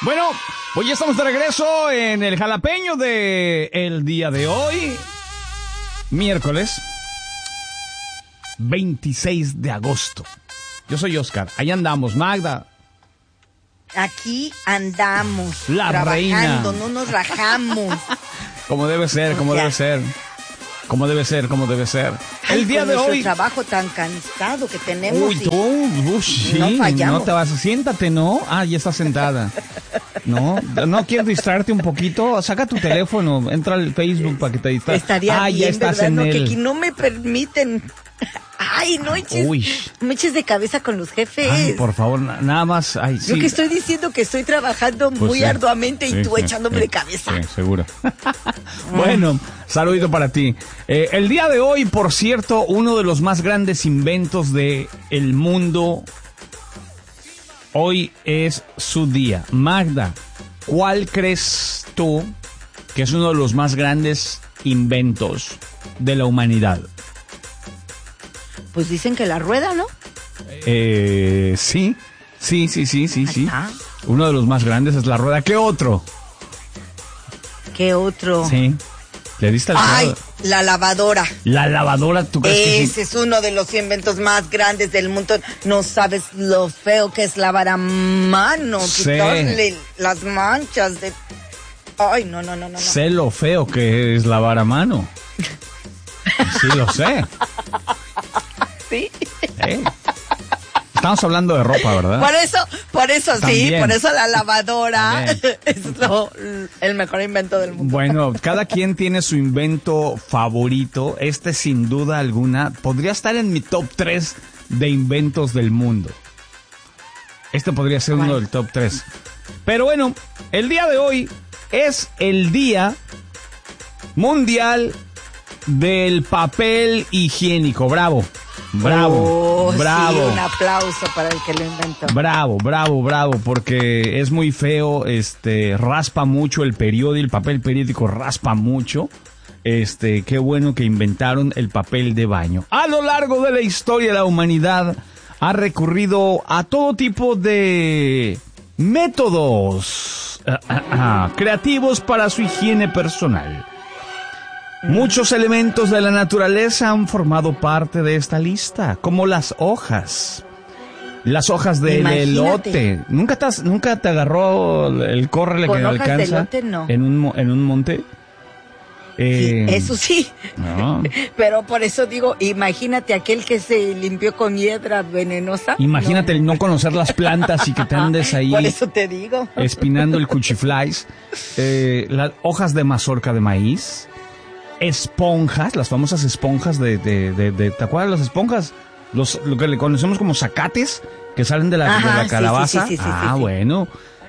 Bueno, pues ya estamos de regreso en el jalapeño de el día de hoy, miércoles 26 de agosto. Yo soy Oscar, ahí andamos, Magda. Aquí andamos, la trabajando, reina. No nos rajamos. Como debe ser, como debe ser. Como debe ser, como debe ser. El día de hoy. El trabajo tan cansado que tenemos. Uy, tú, sí, no fallamos. No te vas, siéntate, ¿no? Ah, ya estás sentada. No quieres distraerte un poquito. Saca tu teléfono, entra al Facebook para que te distraigas. Estaría bien, ya estás ¿verdad? en No, él. que aquí no me permiten. Ay, no me eches de cabeza con los jefes. Ay, por favor, nada más. Ay, sí. Yo que estoy diciendo que estoy trabajando Pues muy sí, arduamente y tú sí, echándome de cabeza. Sí, seguro. Bueno, saludito para ti. El día de hoy, por cierto, uno de los más grandes inventos del mundo. Hoy es su día. Magda, ¿cuál crees tú que es uno de los más grandes inventos de la humanidad? Pues dicen que la rueda, ¿no? Sí. Está. Uno de los más grandes es la rueda. ¿Qué otro? ¿Qué otro? Sí. ¿Le diste al Ay, clavo? la lavadora. La lavadora, ¿tú crees que sí? Ese es uno de los inventos más grandes del mundo. No sabes lo feo que es lavar a mano, Sí. quitarle las manchas de... Ay, no. Sé lo feo que es lavar a mano. Sí, lo sé. Sí. Estamos hablando de ropa, ¿verdad? Por eso También. sí, por eso la lavadora También. es el mejor invento del mundo. Bueno, cada quien tiene su invento favorito. Este, sin duda alguna, podría estar en mi top 3 de inventos del mundo. Este podría ser uno del top 3. Pero bueno, el día de hoy es el Día Mundial del Papel Higiénico. Bravo. Sí, un aplauso para el que lo inventó. Bravo, porque es muy feo, raspa mucho el papel periódico raspa mucho. Qué bueno que inventaron el papel de baño. A lo largo de la historia, la humanidad ha recurrido a todo tipo de métodos creativos para su higiene personal. Muchos elementos de la naturaleza han formado parte de esta lista, como las hojas. Las hojas del elote. ¿Nunca te agarró el córrele que alcanza de elote, no. en un monte? Sí, eso sí. No. Pero por eso digo, imagínate aquel que se limpió con hiedra venenosa. Imagínate el no conocer las plantas y que te andes ahí. Por eso te digo. Espinando el cuchiflais. Las hojas de mazorca de maíz. Esponjas, las famosas esponjas ¿te acuerdas de las esponjas? Lo que le conocemos como zacates, que salen de la calabaza. Sí. Bueno,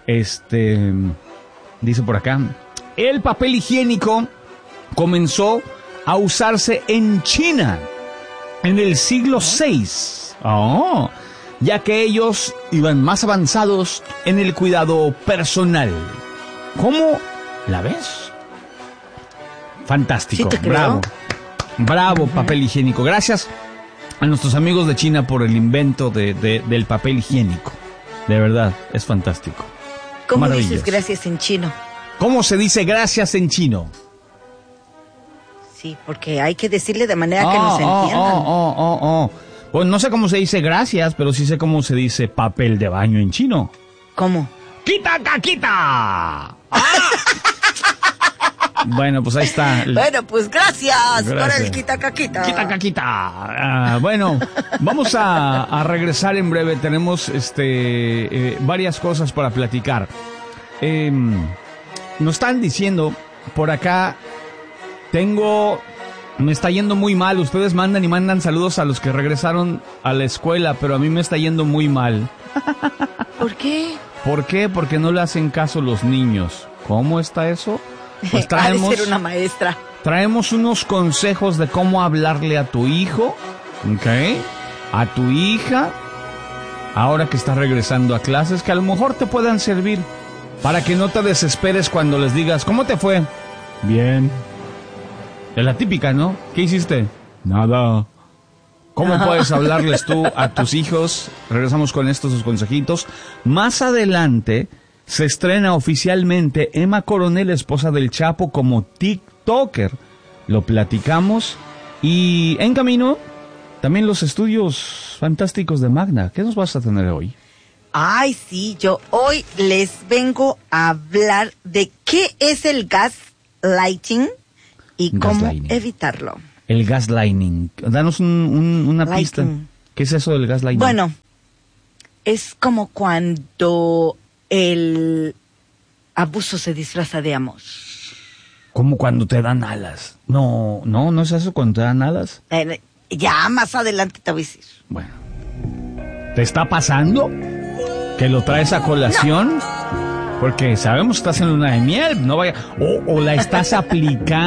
dice por acá, el papel higiénico comenzó a usarse en China en el siglo VI. Ya que ellos iban más avanzados en el cuidado personal. ¿Cómo la ves? Fantástico, Sí, bravo, papel higiénico. Gracias a nuestros amigos de China por el invento del papel higiénico. De verdad, es fantástico. ¿Cómo dices gracias en chino? ¿Cómo se dice gracias en chino? Sí, porque hay que decirle de manera que nos entiendan. Pues no sé cómo se dice gracias, pero sí sé cómo se dice papel de baño en chino. ¿Cómo? ¡Quita, caquita! Bueno, pues ahí está. Bueno, pues gracias por el quita-caquita. Quita-caquita. Bueno, vamos a regresar en breve. Tenemos varias cosas para platicar. Nos están diciendo por acá, me está yendo muy mal. Ustedes mandan saludos a los que regresaron a la escuela, pero a mí me está yendo muy mal. ¿Por qué? ¿Por qué? Porque no le hacen caso los niños. ¿Cómo está eso? Pues Ha de ser una maestra. Traemos unos consejos de cómo hablarle a tu hijo, ¿ok? A tu hija, ahora que estás regresando a clases, que a lo mejor te puedan servir para que no te desesperes cuando les digas, ¿cómo te fue? Bien. Es la típica, ¿no? ¿Qué hiciste? Nada. ¿Cómo puedes hablarles tú a tus hijos? Regresamos con estos consejitos. Más adelante Se estrena oficialmente Emma Coronel, esposa del Chapo, como TikToker. Lo platicamos. Y en camino, también los estudios fantásticos de Magda. ¿Qué nos vas a tener hoy? Ay, sí, yo hoy les vengo a hablar de qué es el gaslighting y cómo evitarlo. El gaslighting. Danos una pista. ¿Qué es eso del gaslighting? Bueno, es como cuando el abuso se disfraza de amor. Como cuando te dan alas. No es eso cuando te dan alas. Ya más adelante te voy a decir. Bueno. ¿Te está pasando? ¿Que lo traes a colación? No. Porque sabemos que estás en luna de miel. No vaya. O la estás aplicando.